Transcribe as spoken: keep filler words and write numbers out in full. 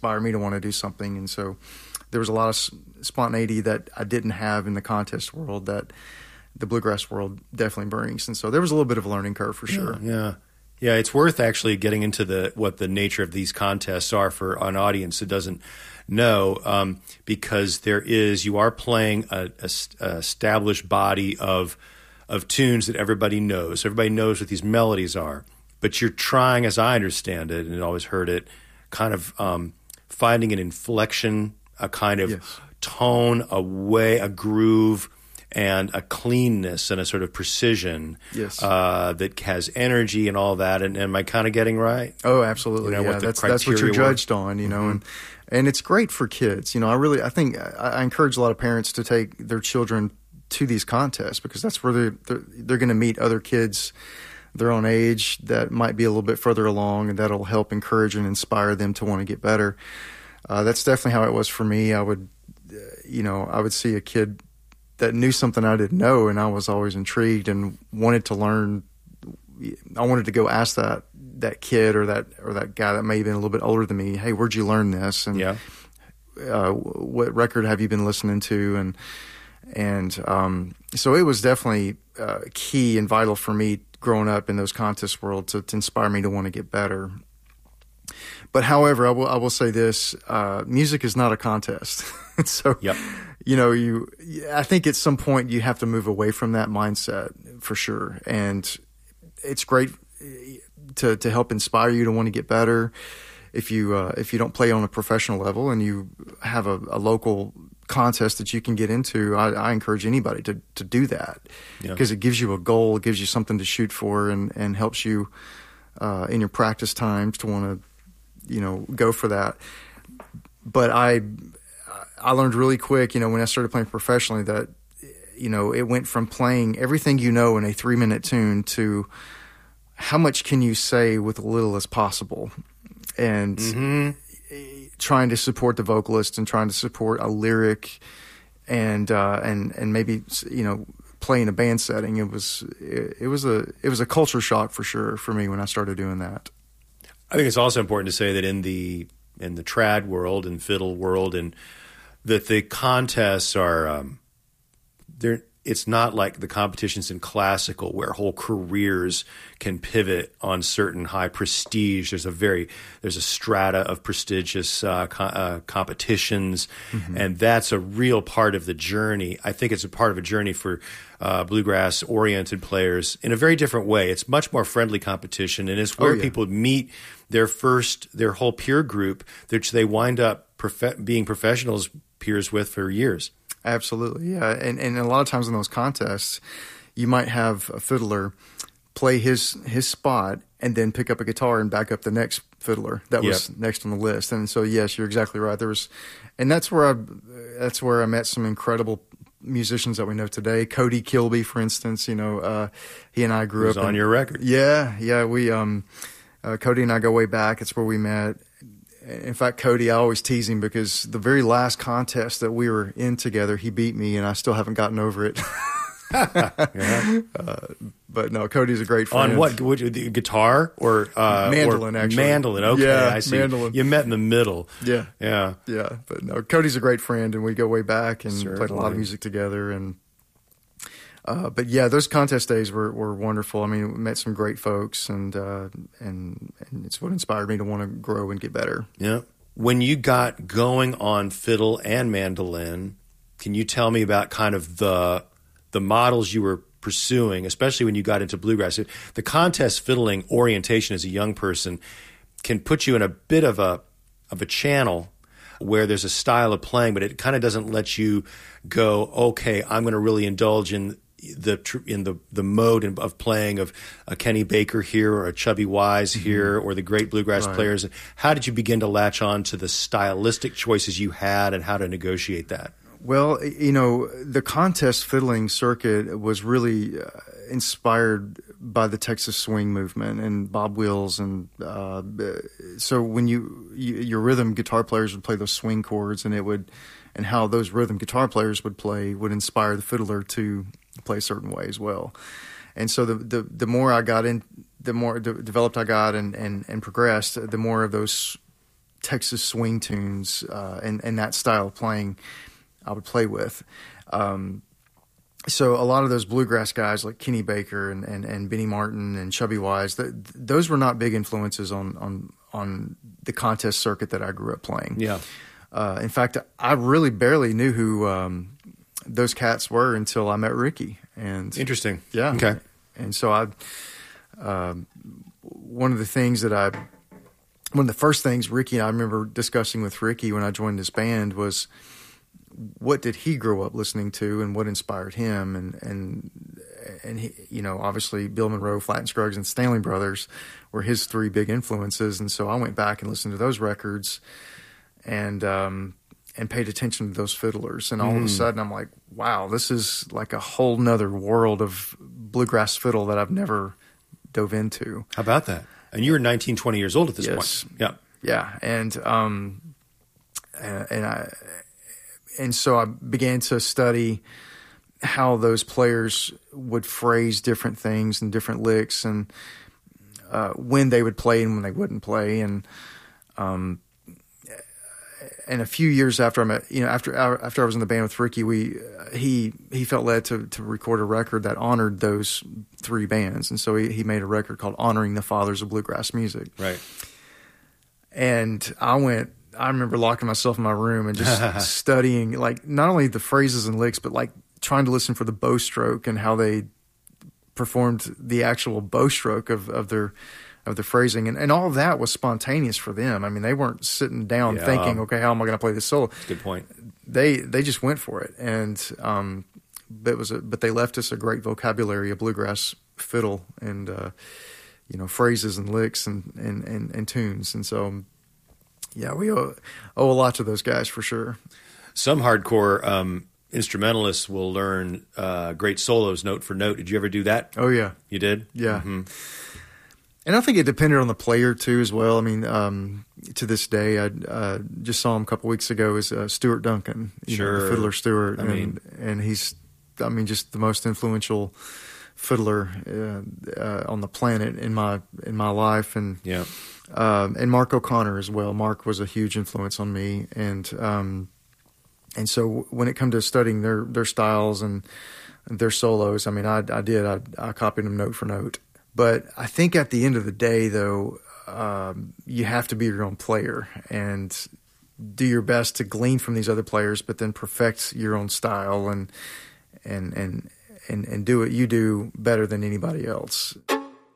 inspire me to want to do something. And so there was a lot of spontaneity that I didn't have in the contest world that the bluegrass world definitely brings. And so there was a little bit of a learning curve for sure. Yeah, yeah. Yeah, it's worth actually getting into the what the nature of these contests are for an audience that doesn't know, um, because there is you are playing a, a, a established body of of tunes that everybody knows. Everybody knows what these melodies are, but you're trying, as I understand it, and I always heard it, kind of um, finding an inflection, a kind of yes. tone, a way, a groove, and a cleanness and a sort of precision yes. uh, that has energy and all that. And am I kind of getting right? Oh, absolutely. You know, yeah, that's that's what you're were? judged on, you know, mm-hmm. and and it's great for kids. You know, I really I think I, I encourage a lot of parents to take their children to these contests because that's where they're they're, they're going to meet other kids their own age that might be a little bit further along, and that'll help encourage and inspire them to want to get better. Uh, that's definitely how it was for me. I would, uh, you know, I would see a kid that knew something I didn't know, and I was always intrigued and wanted to learn. I wanted to go ask that that kid or that or that guy that may have been a little bit older than me, hey, where'd you learn this? And yeah. uh, what record have you been listening to? And and um, so it was definitely uh, key and vital for me growing up in those contest world to, to inspire me to want to get better. But however, I will I will say this: uh, music is not a contest. so, yep. you know, you I think at some point you have to move away from that mindset for sure. And it's great to to help inspire you to want to get better. If you uh, if you don't play on a professional level and you have a, a local contest that you can get into, I, I encourage anybody to to do that because yeah. it gives you a goal, it gives you something to shoot for, and and helps you uh, in your practice times to want to, you know, go for that. But I, I learned really quick, you know, when I started playing professionally that, you know, it went from playing everything you know in a three minute tune to how much can you say with as little as possible, and mm-hmm. trying to support the vocalist and trying to support a lyric, and uh, and and maybe, you know, playing a band setting. It was it, it was a it was a culture shock for sure for me when I started doing that. I think it's also important to say that in the in the trad world and fiddle world, and that the contests are um, they're it's not like the competitions in classical where whole careers can pivot on certain high prestige. There's a very there's a strata of prestigious uh, co- uh, competitions, mm-hmm. and that's a real part of the journey. I think it's a part of a journey for uh, bluegrass-oriented players in a very different way. It's much more friendly competition, and it's where oh, yeah. people meet their first their whole peer group that they wind up prof- being professionals peers with for years. Absolutely, yeah. And and a lot of times in those contests, you might have a fiddler play his his spot and then pick up a guitar and back up the next fiddler that was yep. next on the list. And so, yes, you're exactly right. There was, and that's where I that's where I met some incredible musicians that we know today. Cody Kilby, for instance, you know, uh, he and I grew Who's up on in, your record. Yeah, yeah. We um, uh, Cody and I go way back. It's where we met. In fact, Cody, I always tease him because the very last contest that we were in together, he beat me, and I still haven't gotten over it. yeah. uh, but no, Cody's a great friend. On what? Would you, the guitar or uh, mandolin? Or actually, mandolin. Okay, yeah, I see. Mandolin. You met in the middle. Yeah, yeah, yeah. But no, Cody's a great friend, and we go way back and Certainly. played a lot of music together. And uh, but yeah, those contest days were, were wonderful. I mean, we met some great folks, and uh, and and it's what inspired me to want to grow and get better. Yeah. When you got going on fiddle and mandolin, can you tell me about kind of the the models you were pursuing, especially when you got into bluegrass? The contest fiddling orientation as a young person can put you in a bit of a of a channel where there's a style of playing, but it kind of doesn't let you go, okay, I'm going to really indulge in the in the the mode of playing of a Kenny Baker here or a Chubby Wise here mm-hmm. or the great bluegrass right. players. How did you begin to latch on to the stylistic choices you had and how to negotiate that? Well, you know, the contest fiddling circuit was really uh, inspired by the Texas swing movement and Bob Wills, and uh, so when you, you your rhythm guitar players would play those swing chords, and it would, and how those rhythm guitar players would play would inspire the fiddler to play a certain way as well. And so the the, the more I got in, the more de- developed I got and, and, and progressed, the more of those Texas swing tunes uh, and and that style of playing I would play with. Um, so a lot of those bluegrass guys like Kenny Baker and, and, and Benny Martin and Chubby Wise, th- those were not big influences on, on on the contest circuit that I grew up playing. Yeah. Uh, in fact, I really barely knew who um, those cats were until I met Ricky. And Interesting. yeah. Okay. And so I, um, one of the things that I, one of the first things Ricky and I remember discussing with Ricky when I joined this band was, what did he grow up listening to and what inspired him? And, and, and he, you know, obviously Bill Monroe, Flatt and Scruggs, and Stanley Brothers were his three big influences. And so I went back and listened to those records and, um, and paid attention to those fiddlers. And all mm. of a sudden I'm like, wow, this is like a whole nother world of bluegrass fiddle that I've never dove into. How about that? And you were nineteen, twenty years old at this yes. point. Yeah. Yeah. And, um, and, and I, And so I began to study how those players would phrase different things and different licks, and uh, when they would play and when they wouldn't play. And um, and a few years after I met, you know, after after I was in the band with Ricky, we he he felt led to to record a record that honored those three bands, and so he he made a record called "Honoring the Fathers of Bluegrass Music." Right. And I went. I remember locking myself in my room and just studying, like, not only the phrases and licks, but like trying to listen for the bow stroke and how they performed the actual bow stroke of, of their of their phrasing. And, and all of that was spontaneous for them. I mean, they weren't sitting down yeah. thinking, okay, how am I going to play this solo? Good point. They they just went for it. And um, it was a, but they left us a great vocabulary of bluegrass fiddle and, uh, you know, phrases and licks and, and, and, and tunes. And so... yeah, we owe, owe a lot to those guys for sure. Some hardcore um, instrumentalists will learn uh, great solos note for note. Did you ever do that? Oh, yeah. You did? Yeah. Mm-hmm. And I think it depended on the player, too, as well. I mean, um, to this day, I uh, just saw him a couple weeks ago as uh, Stuart Duncan, you sure. know, the fiddler Stuart. I and, mean, and he's, I mean, just the most influential fiddler uh, uh, on the planet in my in my life. And yeah. Um, and Mark O'Connor as well. Mark was a huge influence on me, and um, and so when it come to studying their, their styles and their solos, I mean, I, I did. I, I copied them note for note. But I think at the end of the day, though, um, you have to be your own player and do your best to glean from these other players, but then perfect your own style and and and and, and do what you do better than anybody else.